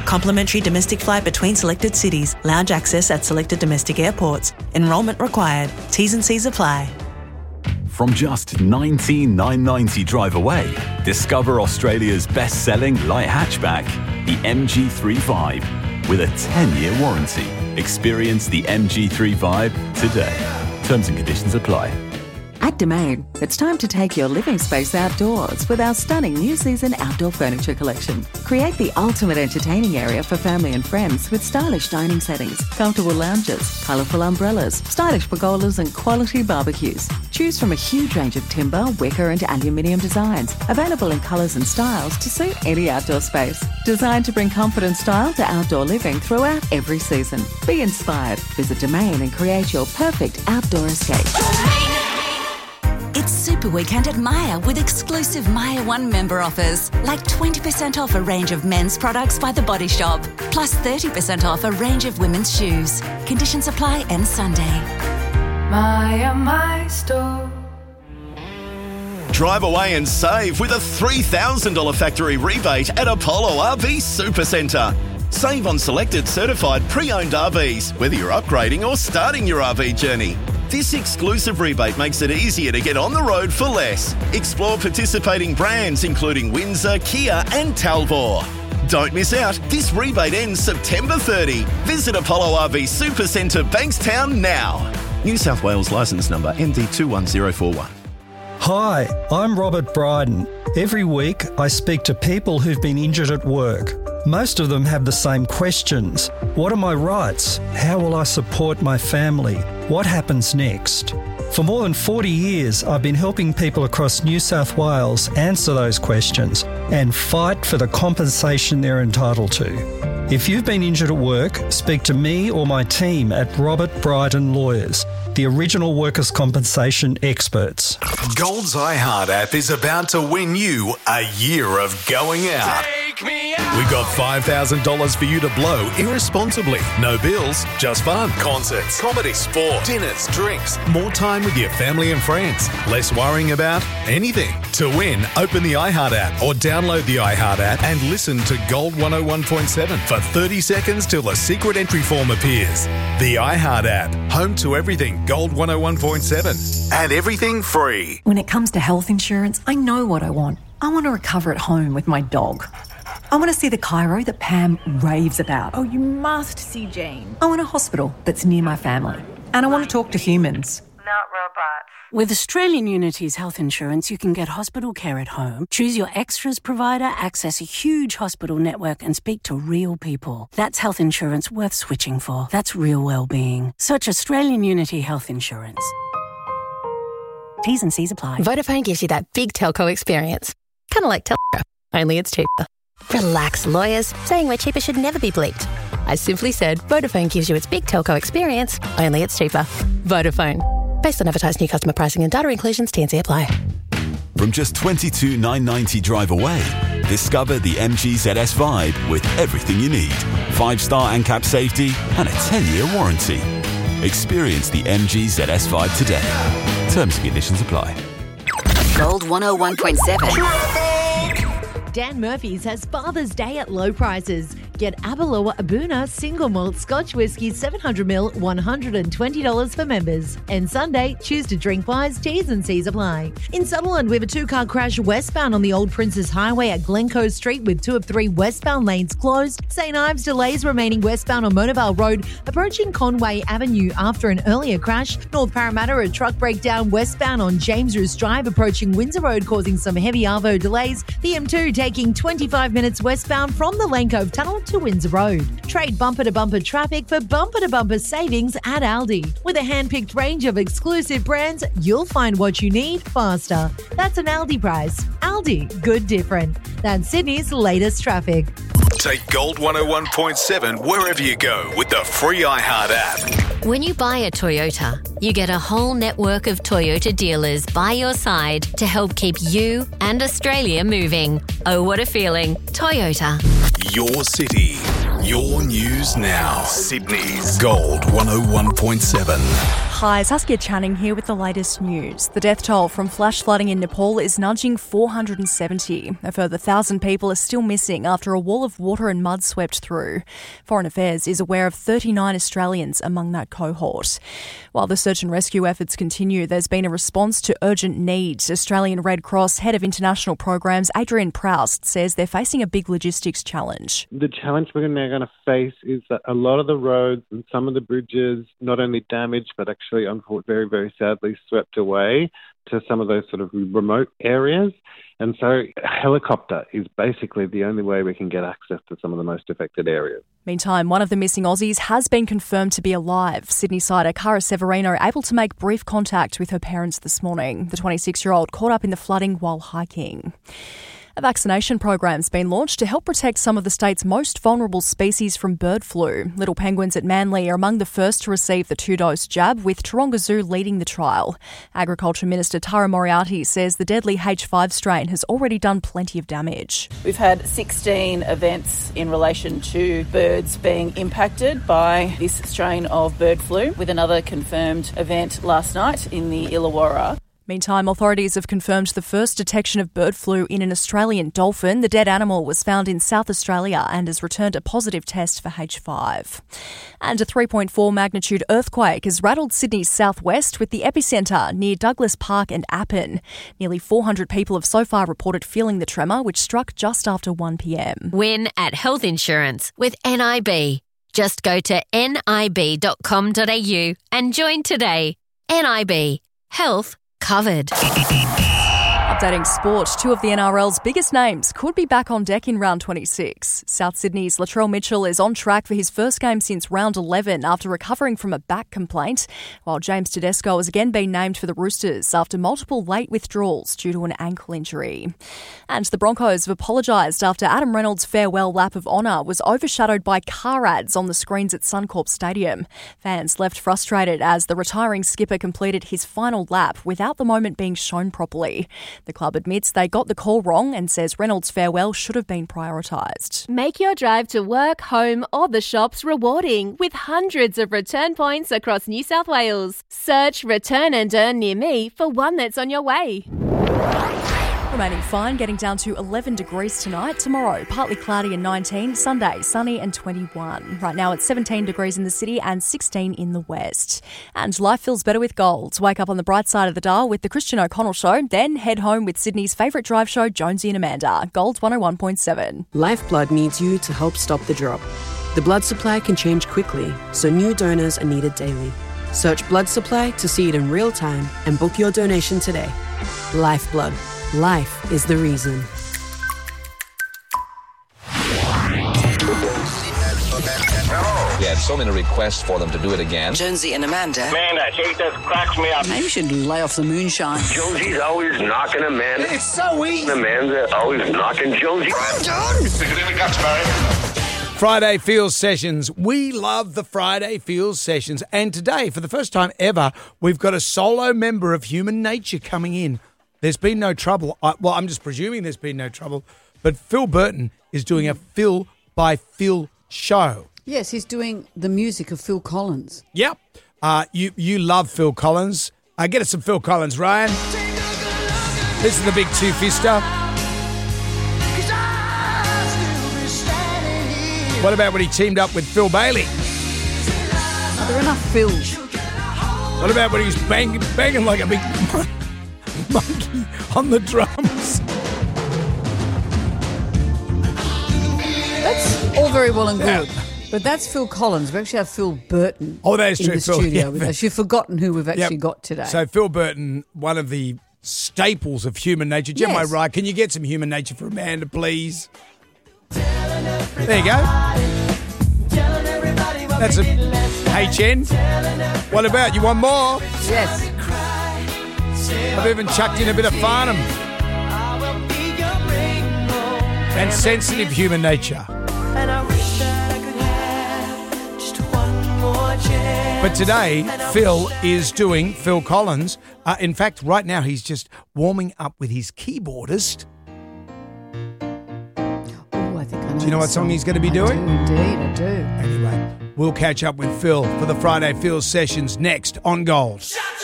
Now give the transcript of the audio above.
Complimentary domestic flight between selected cities. Lounge access at selected domestic airports. Enrolment required. T's and C's apply. From just $19,990 drive away, discover Australia's best-selling light hatchback, the MG3 with a 10-year warranty. Experience the MG3 today. Terms and conditions apply. At Domain, it's time to take your living space outdoors with our stunning new season outdoor furniture collection. Create the ultimate entertaining area for family and friends with stylish dining settings, comfortable lounges, colourful umbrellas, stylish pergolas and quality barbecues. Choose from a huge range of timber, wicker and aluminium designs, available in colours and styles to suit any outdoor space. Designed to bring comfort and style to outdoor living throughout every season. Be inspired. Visit Domain and create your perfect outdoor escape. It's Super Weekend at Myer with exclusive Myer One member offers, like 20% off a range of men's products by The Body Shop, plus 30% off a range of women's shoes. Conditions apply end Sunday. Myer, my store. Drive away and save with a $3,000 factory rebate at Apollo RV Supercentre. Save on selected certified pre-owned RVs, whether you're upgrading or starting your RV journey. This exclusive rebate makes it easier to get on the road for less. Explore participating brands including Windsor, Kia and Talbot. Don't miss out. This rebate ends September 30. Visit Apollo RV Supercentre Bankstown now. New South Wales licence number MD21041. Hi, I'm Robert Bryden. Every week I speak to people who've been injured at work. Most of them have the same questions. What are my rights? How will I support my family? What happens next? For more than 40 years, I've been helping people across New South Wales answer those questions and fight for the compensation they're entitled to. If you've been injured at work, speak to me or my team at Robert Bryden Lawyers, the original workers' compensation experts. Gold's iHeart app is about to win you a year of going out. We've got $5,000 for you to blow irresponsibly. No bills, just fun. Concerts, comedy, sport, dinners, drinks, more time with your family and friends. Less worrying about anything. To win, open the iHeart app or download the iHeart app and listen to Gold 101.7 for 30 seconds till a secret entry form appears. The iHeart app, home to everything Gold 101.7 and everything free. When it comes to health insurance, I know what I want. I want to recover at home with my dog. I want to see the chiro that Pam raves about. Oh, you must see Jane. I want a hospital that's near my family. And I want to talk to humans. Not robots. With Australian Unity's health insurance, you can get hospital care at home, choose your extras provider, access a huge hospital network and speak to real people. That's health insurance worth switching for. That's real well-being. Search Australian Unity Health Insurance. T's and C's apply. Vodafone gives you that big telco experience. Kind of like Telstra, only it's cheaper. Relax, lawyers. Saying we're cheaper should never be bleeped. I simply said Vodafone gives you its big telco experience, only it's cheaper. Vodafone. Based on advertised new customer pricing and data inclusions, T&C apply. From just $22,990 drive away, discover the MG ZS Vibe with everything you need. 5-star ANCAP safety and a 10-year warranty. Experience the MG ZS Vibe today. Terms and conditions apply. Gold 101.7. Dan Murphy's has Father's Day at low prices. Get Aberlour Abuna Single Malt Scotch Whisky 700ml, $120 for members. And Sunday, choose to drink wise, T's and C's apply. In Sutherland, we have a 2-car crash westbound on the Old Princess Highway at Glencoe Street with 2 of 3 westbound lanes closed. St Ives delays remaining westbound on Monavale Road, approaching Conway Avenue after an earlier crash. North Parramatta, a truck breakdown westbound on James Roos Drive, approaching Windsor Road, causing some heavy Arvo delays. The M2 taking 25 minutes westbound from the Lane Cove Tunnel to Windsor Road. Trade bumper-to-bumper traffic for bumper-to-bumper savings at Aldi. With a hand-picked range of exclusive brands, you'll find what you need faster. That's an Aldi price. Aldi, good different. That's Sydney's latest traffic. Take Gold 101.7 wherever you go with the free iHeart app. When you buy a Toyota, you get a whole network of Toyota dealers by your side to help keep you and Australia moving. Oh, what a feeling. Toyota. Your city, your news now. Sydney's Gold 101.7. Hi, Saskia Channing here with the latest news. The death toll from flash flooding in Nepal is nudging 470. A further 1,000 people are still missing after a wall of water and mud swept through. Foreign Affairs is aware of 39 Australians among that cohort. While the search and rescue efforts continue, there's been a response to urgent needs. Australian Red Cross Head of International Programs Adrian Proust says they're facing a big logistics challenge. The challenge we're now going to face is that a lot of the roads and some of the bridges not only damaged but actually very, very sadly swept away to some of those sort of remote areas. And so a helicopter is basically the only way we can get access to some of the most affected areas. Meantime, one of the missing Aussies has been confirmed to be alive. Sydney-sider Cara Severino able to make brief contact with her parents this morning. The 26-year-old caught up in the flooding while hiking. A vaccination program's been launched to help protect some of the state's most vulnerable species from bird flu. Little penguins at Manly are among the first to receive the 2-dose jab, with Taronga Zoo leading the trial. Agriculture Minister Tara Moriarty says the deadly H5 strain has already done plenty of damage. We've had 16 events in relation to birds being impacted by this strain of bird flu, with another confirmed event last night in the Illawarra. Meantime, authorities have confirmed the first detection of bird flu in an Australian dolphin. The dead animal was found in South Australia and has returned a positive test for H5. And a 3.4 magnitude earthquake has rattled Sydney's southwest, with the epicentre near Douglas Park and Appin. Nearly 400 people have so far reported feeling the tremor, which struck just after 1 p.m. Win at health insurance with NIB. Just go to nib.com.au and join today. NIB. Health covered. Updating sport, two of the NRL's biggest names could be back on deck in round 26. South Sydney's Latrell Mitchell is on track for his first game since round 11 after recovering from a back complaint, while James Tedesco has again been named for the Roosters after multiple late withdrawals due to an ankle injury. And the Broncos have apologised after Adam Reynolds' farewell lap of honour was overshadowed by car ads on the screens at Suncorp Stadium. Fans left frustrated as the retiring skipper completed his final lap without the moment being shown properly. The club admits they got the call wrong and says Reynolds' farewell should have been prioritised. Make your drive to work, home or the shops rewarding with hundreds of return points across New South Wales. Search Return and Earn near me for one that's on your way. Remaining fine, getting down to 11 degrees tonight. Tomorrow, partly cloudy and 19. Sunday, sunny and 21. Right now, it's 17 degrees in the city and 16 in the west. And life feels better with gold. Wake up on the bright side of the dial with the Christian O'Connell Show. Then head home with Sydney's favourite drive show, Jonesy and Amanda. Gold 101.7. Lifeblood needs you to help stop the drop. The blood supply can change quickly, so new donors are needed daily. Search blood supply to see it in real time and book your donation today. Lifeblood. Life is the reason. We had so many requests for them to do it again. Jonesy and Amanda. Man, that shit just cracks me up. Maybe you should lay off the moonshine. Jonesy's always knocking Amanda. It's so easy. Amanda always knocking Jonesy. I'm done. Stick it in the guts, Barry. Friday Feels Sessions. We love the Friday Feels Sessions. And today, for the first time ever, we've got a solo member of Human Nature coming in. There's been no trouble. Well, I'm just presuming there's been no trouble. But Phil Burton is doing a Phil by Phil show. Yes, he's doing the music of Phil Collins. Yep. You love Phil Collins. Get us some Phil Collins, Ryan. This is the big two-fister. What about when he teamed up with Phil Bailey? Are there enough Phils? What about when he was banging like a big monkey on the drums? That's all very well and good. Yeah. But that's Phil Collins. We actually have Phil Burton that is true, in the studio with us. You've forgotten who we've actually got today. So Phil Burton, one of the staples of Human Nature. Jim, am I right? Can you get some Human Nature for Amanda, please? There you go. That's a HN. What about, you want more? Yes. I've even chucked in a bit of Farnham. And sensitive Human Nature. But today, Phil is doing Phil Collins. In fact, right now, he's just warming up with his keyboardist. Oh, I think I know. Do you know what song he's going to be doing? I do, indeed, I do. Anyway, We'll catch up with Phil for the Friday Feels sessions next on Gold.